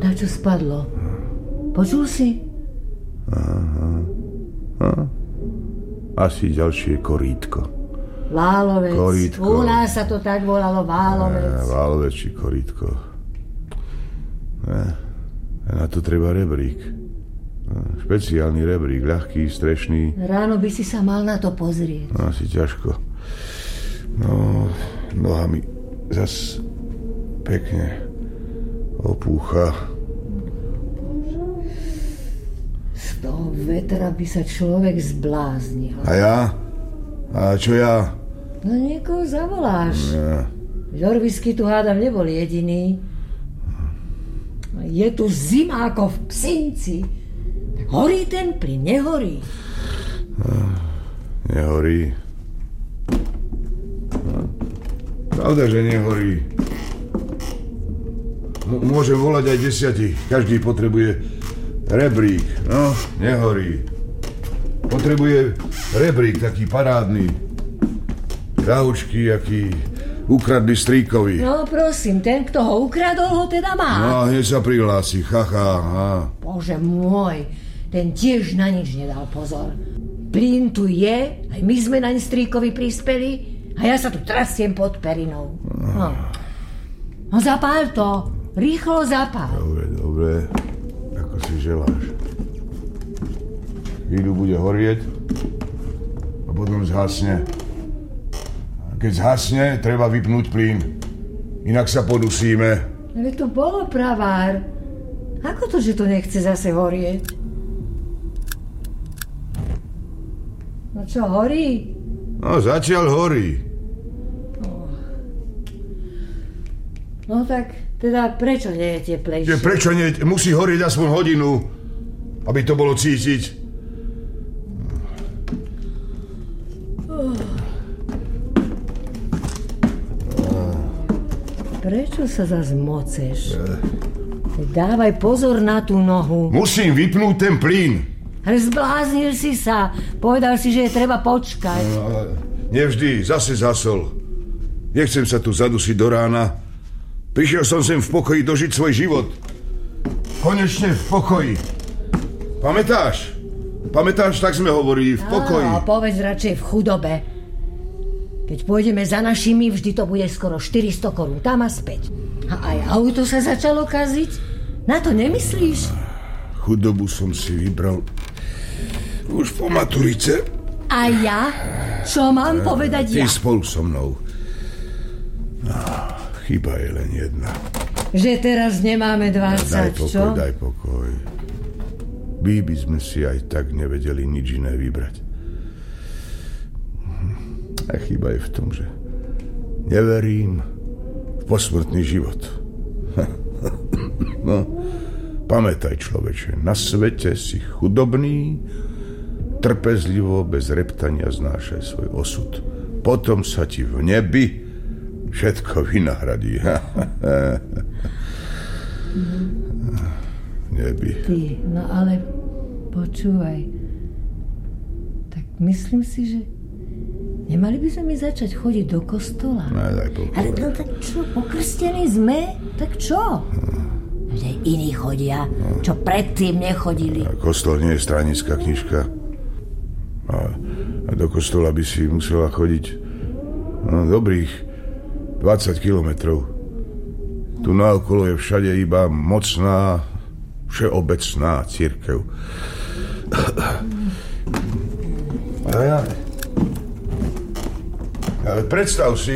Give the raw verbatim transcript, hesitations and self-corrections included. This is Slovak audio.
Na čo spadlo? Počul si? Aha. Aha. Asi ďalšie korítko. Válovec. Korítko. U nás sa to tak volalo, válovec. E, válovec či korítko. E, na to treba rebrík. E, špeciálny rebrík, ľahký, strešný. Ráno by si sa mal na to pozrieť. No, asi ťažko. No, noha mi zas pekne opúcha. Z toho vetra by sa človek zbláznil. A ja? A čo ja? No niekoho zavoláš. Ja. Žorvisky tu hádam nebol jediný. Je tu zima ako v Psinci. Horí ten plyn, nehorí. Nehorí. Pravda, že nehorí. M- môžem volať aj desiatich. Každý potrebuje rebrík. No, nehorí. Potrebuje rebrík taký parádny. Gaučky, aký ukradli strýkovi. No prosím, ten, kto ho ukradol, ho teda má. No, hneď sa prihlási. Haha, ha. Bože môj, ten tiež na nič nedal pozor. Plyn tu je, aj my sme naň strýkovi prispeli a ja sa tu trasiem pod perinou. No, no zapál to. Rýchlo zapál. Dobre, dobre. Ako si želáš. Chvíľu bude horieť a potom zhasne. A keď zhasne, treba vypnúť plyn. Inak sa podusíme. Ale to bolo, pravár. Ako to, že to nechce zase horieť? No čo, horí? No, zatiaľ horí. No tak, teda prečo nie je teplejšie? Že prečo nie? Musí horieť aspoň hodinu, aby to bolo cítiť. Prečo sa zas moceš? Dávaj pozor na tú nohu. Musím vypnúť ten plyn. Ale zbláznil si sa. Povedal si, že je treba počkať. No, nevždy, zase zasol. Nechcem sa tu zadusiť do rána. Prišiel som sem v pokoji dožiť svoj život. Konečne v pokoji. Pamätáš? Pamätáš, tak sme hovorili, v pokoji. Áno, povedz radšej v chudobe. Keď pôjdeme za našimi, vždy to bude skoro štyristo korún tam a späť. A aj auto sa začalo kaziť? Na to nemyslíš? Chudobu som si vybral už po maturice. A ja? Čo mám povedať ja? Ty spolu so mnou. Chyba je len jedna. Že teraz nemáme dvadsať, daj pokoj, čo? Daj pokoj. My by sme si aj tak nevedeli nič iné vybrať. A chyba je v tom, že neverím v posmrtný život. No, pamätaj, človeče, na svete si chudobný, trpezlivo, bez reptania znášaj svoj osud. Potom sa ti v nebi všetko vynahradí. Nebi. Ty, no ale počúvaj. Tak myslím si, že nemali by sme začať chodiť do kostola. No, daj pokoj. Ale no tak čo, pokrstení sme? Tak čo? Že iní chodia, čo predtým nechodili. A kostol nie je stranická knižka. A, a do kostola by si musela chodiť no, dobrých dvadsať kilometrov. Tu naokolo je všade iba mocná, všeobecná cirkev. A ja... Ale predstav si,